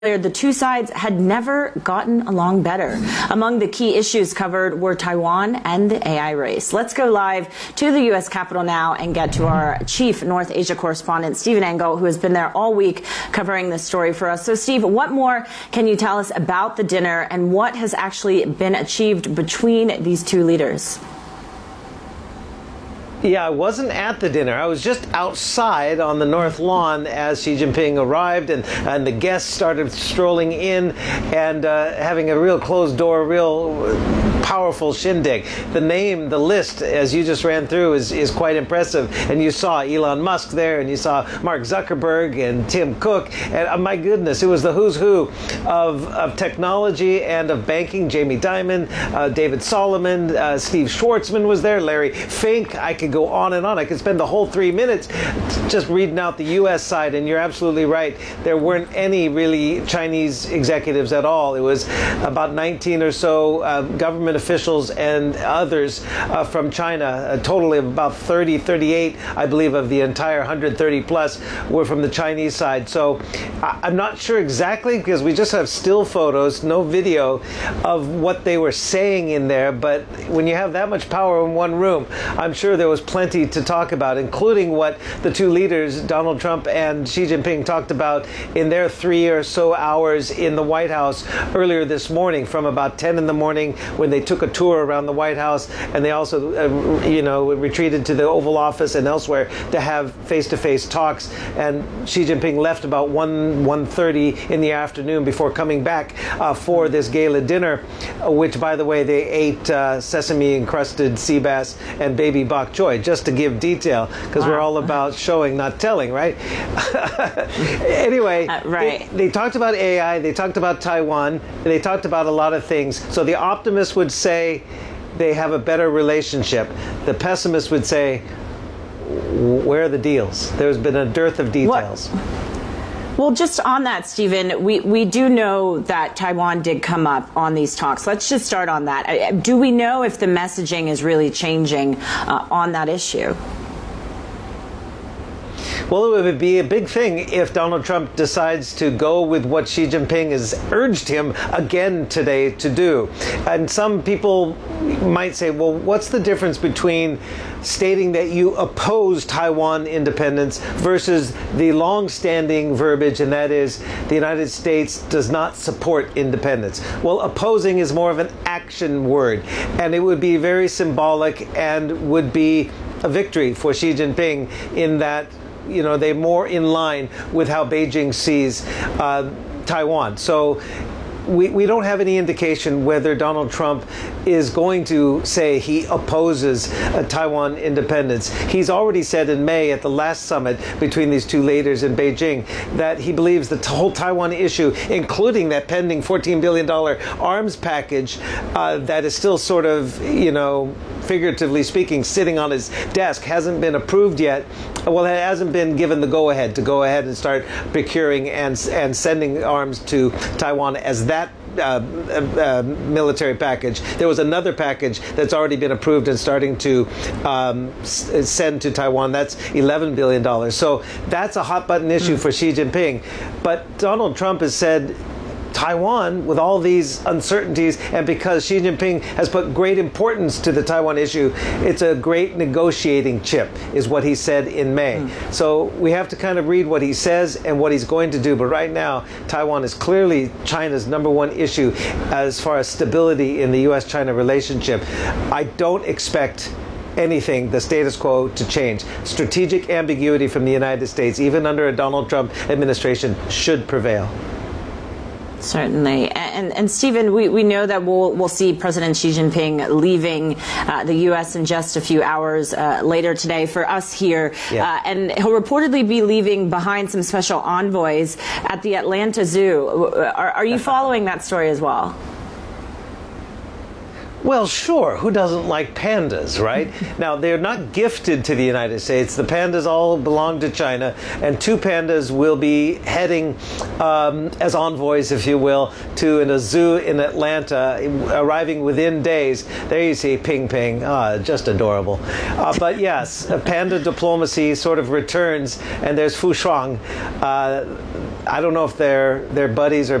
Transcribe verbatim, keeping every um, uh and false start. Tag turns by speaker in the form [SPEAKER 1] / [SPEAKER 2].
[SPEAKER 1] The two sides had never gotten along better. Among the key issues covered were Taiwan and the A I race. Let's go live to the U S Capitol now and get to our chief North Asia correspondent, Stephen Engel, who has been there all week covering this story for us. So, Steve, what more can you tell us about the dinner and what has actually been achieved between these two leaders?
[SPEAKER 2] Yeah, I wasn't at the dinner. I was just outside on the North Lawn as Xi Jinping arrived and, and the guests started strolling in and uh, having a real closed door, real powerful shindig. The name, the list, as you just ran through, is, is quite impressive. And you saw Elon Musk there, and you saw Mark Zuckerberg and Tim Cook. And uh, my goodness, it was the who's who of, of technology and of banking. Jamie Dimon, uh, David Solomon, uh, Steve Schwartzman was there, Larry Fink. I could go on and on. I could spend the whole three minutes just reading out the U S side, and you're absolutely right. There weren't any really Chinese executives at all. It was about nineteen or so uh, government officials and others uh, from China. A total of about thirty, thirty-eight, I believe, of the entire one hundred thirty plus were from the Chinese side. So I I'm not sure exactly, because we just have still photos, no video of what they were saying in there. But when you have that much power in one room, I'm sure there was plenty to talk about, including what the two leaders, Donald Trump and Xi Jinping, talked about in their three or so hours in the White House earlier this morning, from about ten in the morning when they took a tour around the White House, and they also, uh, you know, retreated to the Oval Office and elsewhere to have face-to-face talks. And Xi Jinping left about one, one thirty in the afternoon before coming back uh, for this gala dinner, uh, which, by the way, they ate uh, sesame-encrusted sea bass and baby bok choy, just to give detail, because wow. We're all about showing, not telling, right? Anyway, uh, right. They, they talked about A I, they talked about Taiwan, they talked about a lot of things. So the optimist would say they have a better relationship. The pessimist would say, where are the deals? There's been a dearth of details.
[SPEAKER 1] What? Well, just on that, Stephen, we, we do know that Taiwan did come up on these talks. Let's just start on that. Do we know if the messaging is really changing uh, on that issue?
[SPEAKER 2] Well, it would be a big thing if Donald Trump decides to go with what Xi Jinping has urged him again today to do. And some people might say, well, what's the difference between stating that you oppose Taiwan independence versus the long-standing verbiage, and that is the United States does not support independence? Well, opposing is more of an action word, and it would be very symbolic and would be a victory for Xi Jinping in that, you know, they're more in line with how Beijing sees uh, Taiwan. So we, we don't have any indication whether Donald Trump is going to say he opposes uh, Taiwan independence. He's already said in May at the last summit between these two leaders in Beijing that he believes the whole Taiwan issue, including that pending fourteen billion dollars arms package uh, that is still sort of, you know, figuratively speaking, sitting on his desk, hasn't been approved yet. Well, it hasn't been given the go-ahead to go ahead and start procuring and and sending arms to Taiwan as that uh, uh, military package. There was another package that's already been approved and starting to um, s send to Taiwan. That's eleven billion dollars. So that's a hot-button issue for Xi Jinping. But Donald Trump has said Taiwan, with all these uncertainties, and because Xi Jinping has put great importance to the Taiwan issue, it's a great negotiating chip, is what he said in May. Mm. So we have to kind of read what he says and what he's going to do. But right now, Taiwan is clearly China's number one issue as far as stability in the U S China relationship. I don't expect anything, the status quo, to change. Strategic ambiguity from the United States, even under a Donald Trump administration, should prevail.
[SPEAKER 1] Certainly. And, and Stephen, we, we know that we'll, we'll see President Xi Jinping leaving uh, the U S in just a few hours uh, later today for us here. Yeah. Uh, and he'll reportedly be leaving behind some special envoys at the Atlanta Zoo. Are, are you following that story as well?
[SPEAKER 2] Well, sure. Who doesn't like pandas, right? Now, they're not gifted to the United States. The pandas all belong to China, and two pandas will be heading um, as envoys, if you will, to a zoo in Atlanta, arriving within days. There you see Ping Ping. Ah, just adorable. Uh, but yes, panda diplomacy sort of returns, and there's Fu Shuang. Uh, I don't know if they're, they're buddies or